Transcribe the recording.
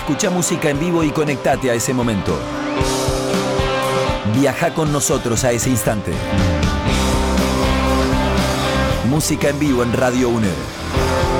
Escucha música en vivo y conectate a ese momento. Viaja con nosotros a ese instante. Música en vivo en Radio UNER.